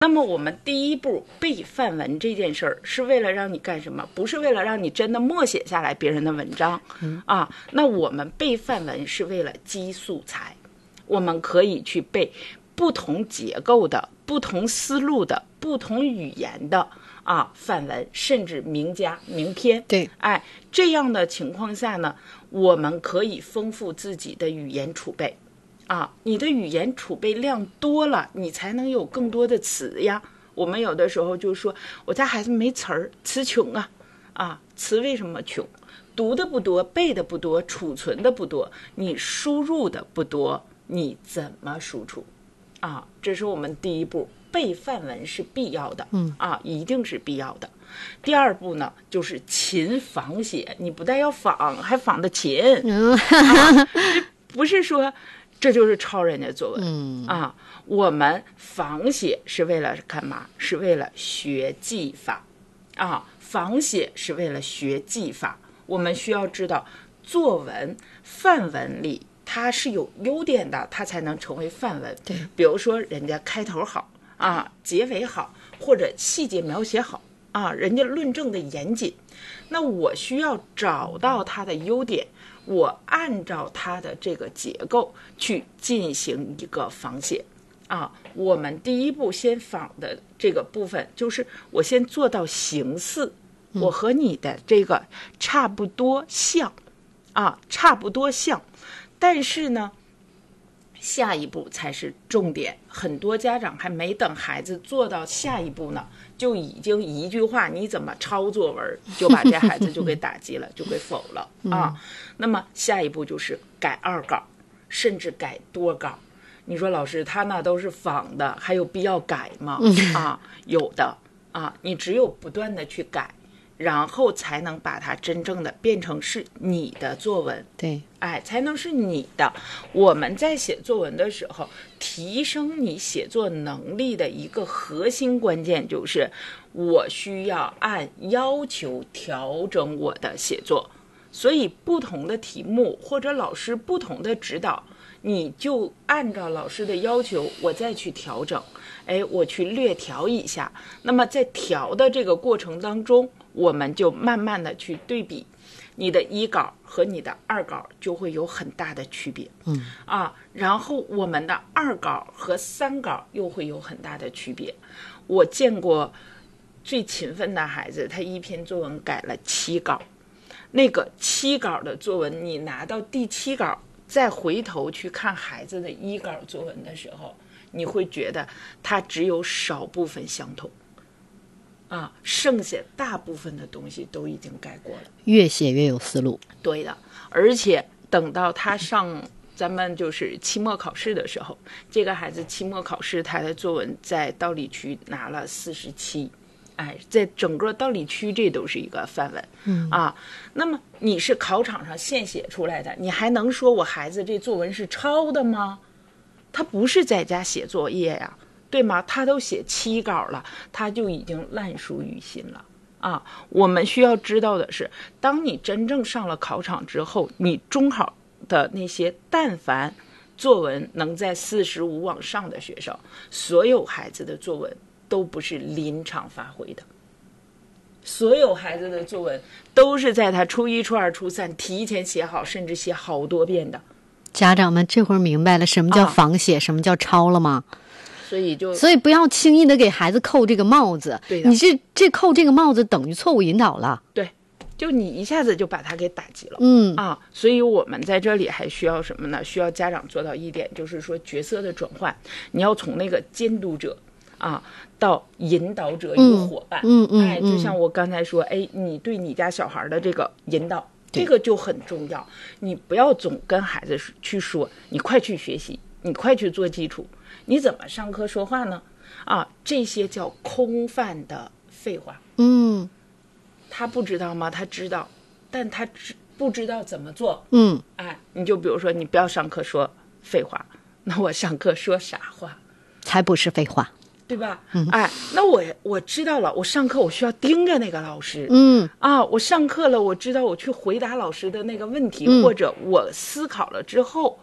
那么我们第一步背范文这件事儿是为了让你干什么？不是为了让你真的默写下来别人的文章那我们背范文是为了积素材，我们可以去背不同结构的、不同思路的、不同语言的范文，甚至名家名篇。 对， 这样的情况下呢，我们可以丰富自己的语言储备。你的语言储备量多了，你才能有更多的词呀。我们有的时候就说我家孩子没词儿，词穷词为什么穷？读的不多，背的不多，储存的不多，你输入的不多，你怎么输出？这是我们第一步，背范文是必要的，一定是必要的。第二步呢，就是勤仿写，你不但要仿，还仿得勤。不是说这就是抄人家作文我们仿写是为了干嘛？是为了学技法仿写是为了学技法。我们需要知道作文范文里它是有优点的，它才能成为范文。 对， 比如说人家开头好结尾好，或者细节描写好人家论证的严谨，那我需要找到它的优点，我按照它的这个结构去进行一个仿写我们第一步先仿的这个部分，就是我先做到形似，我和你的这个差不多像差不多像，但是呢下一步才是重点。很多家长还没等孩子做到下一步呢，就已经一句话你怎么抄作文就把这孩子就给打击了就给否了那么下一步就是改二稿，甚至改多稿。你说老师他那都是仿的，还有必要改吗？有的你只有不断的去改，然后才能把它真正的变成是你的作文。 对， 才能是你的。我们在写作文的时候，提升你写作能力的一个核心关键就是我需要按要求调整我的写作。所以不同的题目或者老师不同的指导，你就按照老师的要求我再去调整，我去略调一下。那么在调的这个过程当中，我们就慢慢的去对比，你的一稿和你的二稿就会有很大的区别然后我们的二稿和三稿又会有很大的区别。我见过最勤奋的孩子，他一篇作文改了7稿，那个7稿的作文，你拿到第7稿再回头去看孩子的1稿作文的时候，你会觉得他只有少部分相同剩下大部分的东西都已经改过了， 越写越有思路。 对的，而且等到他上咱们就是期末考试的时候，这个孩子期末考试他的作文在道理区拿了47，在整个道理区这都是一个范文那么你是考场上现写出来的，你还能说我孩子这作文是抄的吗？他不是在家写作业呀，对吗？他都写7稿了，他就已经烂熟于心了我们需要知道的是，当你真正上了考场之后，你中考的那些但凡作文能在45往上的学生，所有孩子的作文都不是临场发挥的，所有孩子的作文都是在他初一、初二、初三提前写好，甚至写好多遍的。 家长们这会儿明白了什么叫仿写，什么叫抄了吗？所以不要轻易的给孩子扣这个帽子。 对的， 你这扣这个帽子等于错误引导了。 对，就你一下子就把他给打击了。所以我们在这里还需要什么呢？需要家长做到一点，就是说角色的转换，你要从那个监督者到引导者与伙伴。就像我刚才说，你对你家小孩的这个引导，这个就很重要。你不要总跟孩子去说你快去学习，你快去做基础，你怎么上课说话呢？这些叫空泛的废话。他不知道吗？他知道，但他不知道怎么做。你就比如说你不要上课说废话，那我上课说啥话？ 才不是废话， 对吧？那我知道了，我上课我需要盯着那个老师。我上课了，我知道我去回答老师的那个问题，或者我思考了之后，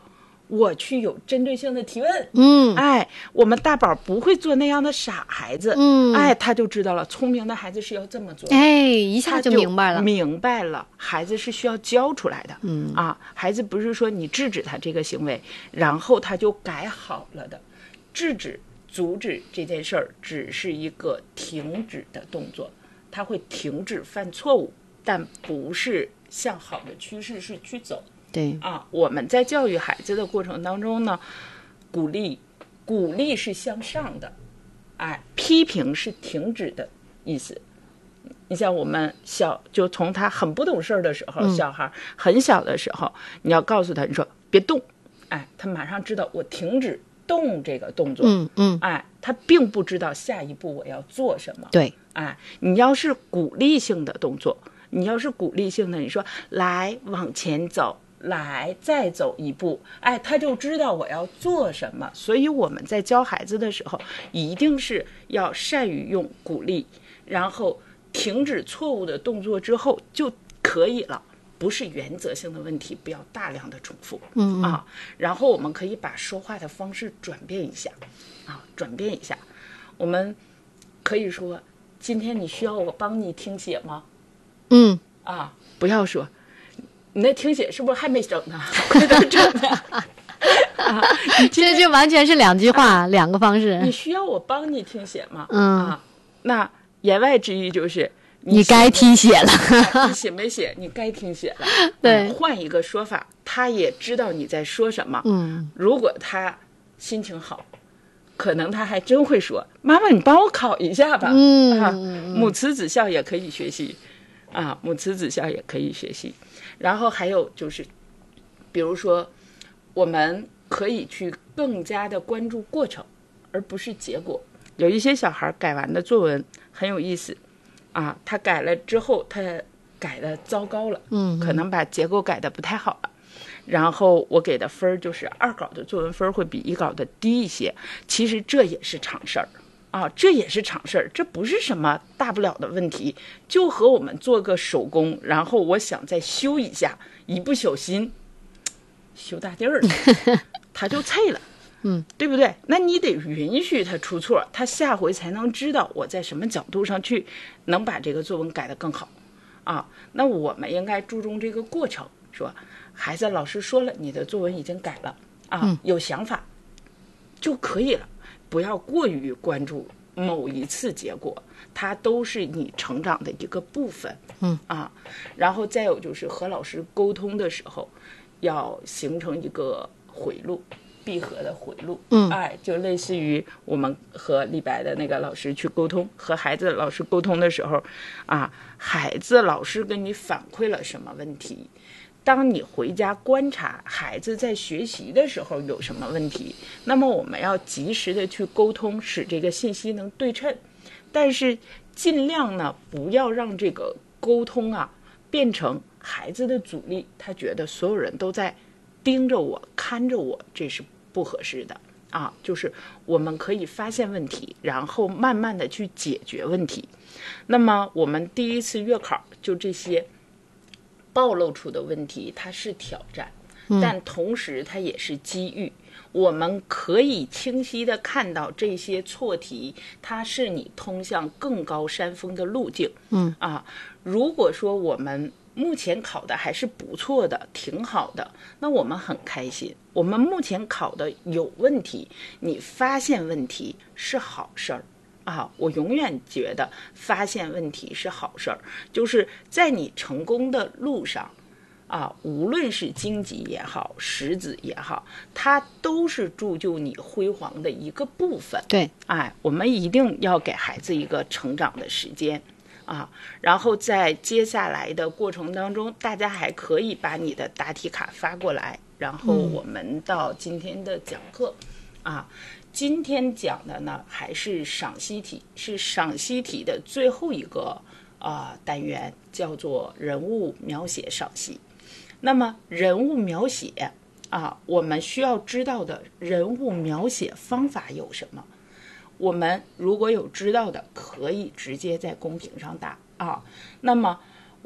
我去有针对性的提问，我们大宝不会做那样的傻孩子，他就知道了，聪明的孩子是要这么做的， 一下就明白了，孩子是需要教出来的，孩子不是说你制止他这个行为，然后他就改好了的，制止、阻止这件事儿只是一个停止的动作，他会停止犯错误，但不是向好的趋势是去走。 对我们在教育孩子的过程当中呢，鼓励是向上的，批评是停止的意思。你像我们就从他很不懂事的时候，小孩很小的时候，你要告诉他，你说别动，他马上知道我停止动这个动作，他并不知道下一步我要做什么。 对， 你要是鼓励性的动作，你要是鼓励性的，你说来往前走。来再走一步，他就知道我要做什么。所以我们在教孩子的时候，一定是要善于用鼓励，然后停止错误的动作之后就可以了，不是原则性的问题，不要大量的重复。然后我们可以把说话的方式转变一下，我们可以说，今天你需要我帮你听写吗？不要说你那听写是不是还没整呢？快点整呢！ 这完全是两句话，两个方式。 你需要我帮你听写吗？那言外之意就是你该听写了， 你写没写？你该听写了。 对， 换一个说法，他也知道你在说什么。如果他心情好，可能他还真会说：“妈妈，你帮我考一下吧。”母慈子孝也可以学习。母慈子孝也可以学习。然后还有就是，比如说，我们可以去更加的关注过程，而不是结果。有一些小孩改完的作文很有意思，他改了之后，他改的糟糕了，可能把结构改的不太好了。然后我给的分就是二稿的作文分会比一稿的低一些，其实这也是常事儿。这也是常事儿，这不是什么大不了的问题，就和我们做个手工，然后我想再修一下，一不小心修大地儿了，他就脆了，对不对？那你得允许他出错，他下回才能知道我在什么角度上去能把这个作文改得更好那我们应该注重这个过程，说孩子，老师说了，你的作文已经改了有想法就可以了。不要过于关注某一次结果，它都是你成长的一个部分。然后再有就是和老师沟通的时候，要形成一个回路，闭合的回路。就类似于我们和李白的那个老师去沟通，和孩子老师沟通的时候，孩子老师跟你反馈了什么问题？当你回家观察孩子在学习的时候有什么问题，那么我们要及时的去沟通，使这个信息能对称，但是尽量呢不要让这个沟通变成孩子的阻力，他觉得所有人都在盯着我看着我，这是不合适的就是我们可以发现问题，然后慢慢的去解决问题。那么我们第一次月考就这些暴露出的问题，它是挑战，但同时它也是机遇。我们可以清晰地看到这些错题，它是你通向更高山峰的路径。如果说我们目前考的还是不错的，挺好的，那我们很开心。我们目前考的有问题，你发现问题是好事儿。我永远觉得发现问题是好事儿，就是在你成功的路上无论是荆棘也好，石子也好，它都是铸就你辉煌的一个部分。 对， 我们一定要给孩子一个成长的时间然后在接下来的过程当中，大家还可以把你的答题卡发过来，然后我们到今天的讲课今天讲的呢还是赏析题，是赏析题的最后一个单元，叫做人物描写赏析。那么人物描写我们需要知道的人物描写方法有什么？我们如果有知道的，可以直接在公屏上打那么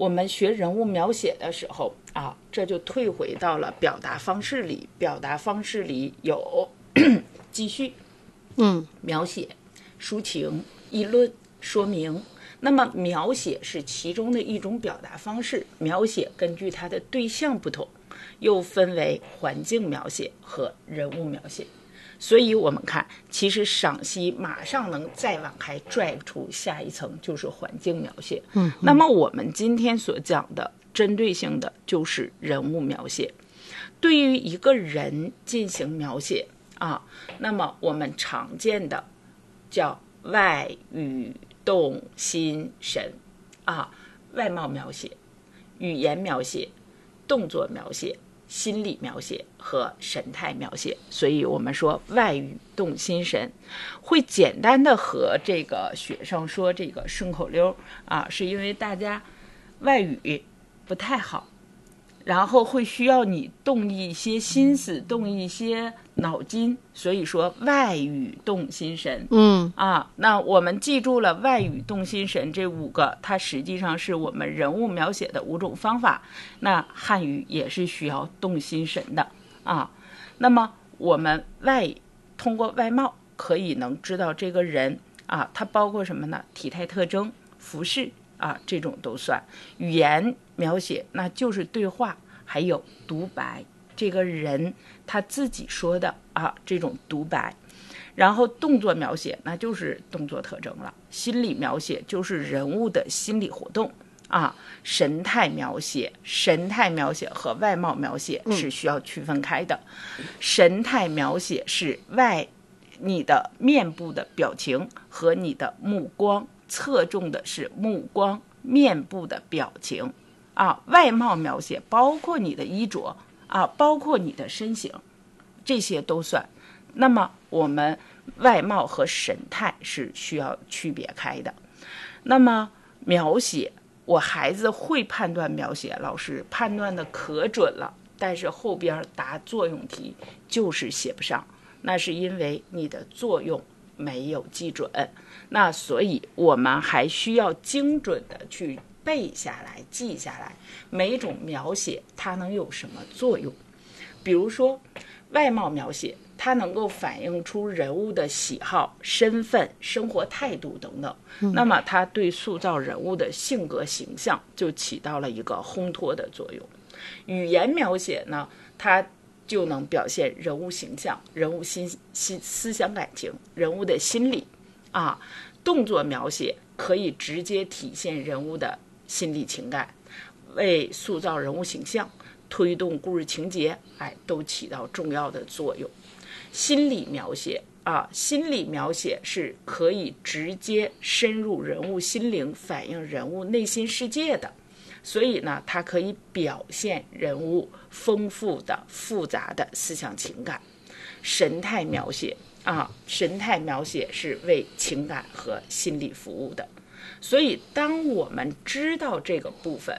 我们学人物描写的时候啊，这就退回到了表达方式里。表达方式里有记叙、描写、抒情、议论、说明。那么描写是其中的一种表达方式，描写根据它的对象不同，又分为环境描写和人物描写。所以我们看，其实赏析马上能再往开拽出下一层，就是环境描写。那么我们今天所讲的针对性的就是人物描写。对于一个人进行描写啊，那么我们常见的叫外语动心神啊，外貌描写、语言描写、动作描写、心理描写和神态描写。所以我们说外语动心神，会简单的和这个学生说这个顺口溜啊，是因为大家外语不太好，然后会需要你动一些心思，动一些脑筋，所以说外语动心神。那我们记住了外语动心神这5个，它实际上是我们人物描写的5种方法。那汉语也是需要动心神的啊。那么我们通过外貌可以能知道这个人啊，它包括什么呢？体态特征、服饰啊，这种都算。语言描写那就是对话，还有独白，这个人他自己说的啊，这种独白。然后动作描写那就是动作特征了，心理描写就是人物的心理活动啊，神态描写和外貌描写是需要区分开的。神态描写是你的面部的表情和你的目光，侧重的是目光、面部的表情啊。外貌描写包括你的衣着啊，包括你的身形，这些都算。那么我们外貌和神态是需要区别开的。那么描写，我孩子会判断描写，老师判断的可准了，但是后边答作用题就是写不上，那是因为你的作用没有记准。那所以我们还需要精准的去背下来、记下来每种描写它能有什么作用。比如说外貌描写，它能够反映出人物的喜好、身份、生活态度等等，那么它对塑造人物的性格形象就起到了一个烘托的作用。语言描写呢，它就能表现人物形象、人物思想感情、人物的心理啊。动作描写可以直接体现人物的心理情感，为塑造人物形象、推动故事情节，都起到重要的作用。心理描写心理描写是可以直接深入人物心灵，反映人物内心世界的，所以呢，它可以表现人物丰富的、复杂的思想情感。神态描写神态描写是为情感和心理服务的。所以当我们知道这个部分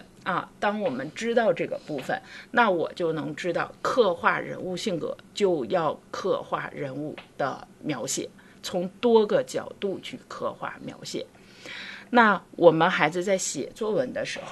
那我就能知道刻画人物性格就要刻画人物的描写，从多个角度去刻画描写。那我们孩子在写作文的时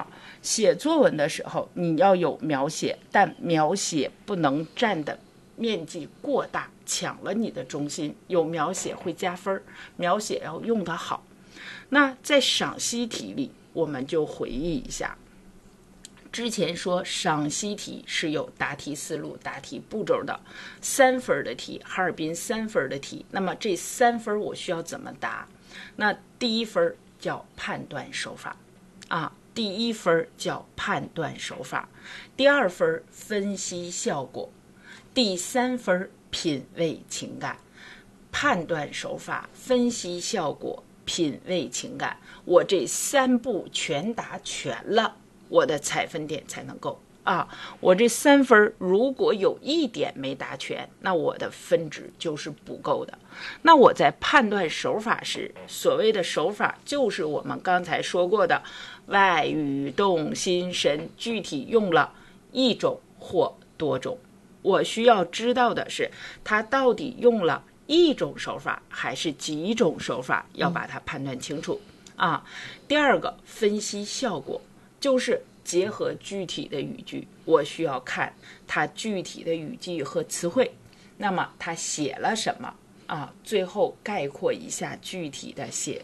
候你要有描写，但描写不能占的面积过大，抢了你的中心。有描写会加分，描写要用得好。那在赏析题里，我们就回忆一下，之前说赏析题是有答题思路、答题步骤的，3分的题，哈尔滨3分的题。那么这3分我需要怎么答？那第1分叫判断手法第1分叫判断手法，第2分分析效果，第3分品味情感。判断手法、分析效果、品味情感，我这3步全答全了，我的采分点才能够我这3分如果有1点没答全，那我的分值就是不够的。那我在判断手法时，所谓的手法就是我们刚才说过的外语动心神，具体用了1种或多种。我需要知道的是，它到底用了1种手法还是几种手法，要把它判断清楚第2个分析效果， 就是结合具体的语句，我需要看它具体的语句和词汇，那么他写了什么啊？最后概括一下具体的写